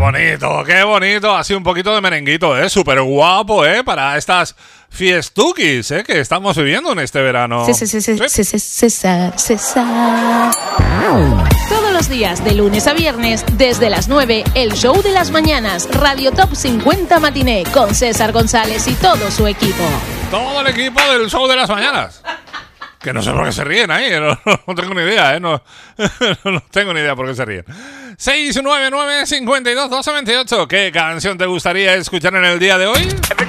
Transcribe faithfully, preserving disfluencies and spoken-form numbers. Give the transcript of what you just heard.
bonito, qué bonito. Así un poquito de merenguito, ¿eh? Súper guapo, ¿eh? Para estas fiestuquis, ¿eh? Que estamos viviendo en este verano. Sí, sí, sí, sí, sí, sí, César, César. Todos los días, de lunes a viernes, desde las nueve, el show de las mañanas, Radio Top cincuenta Matiné, con César González y todo su equipo. Todo el equipo del show de las mañanas. Que no sé por qué se ríen ahí, no, no tengo ni idea, ¿eh? No, no tengo ni idea por qué se ríen. seis nueve nueve, cinco dos, doce veintiocho. ¿Qué canción te gustaría escuchar en el día de hoy?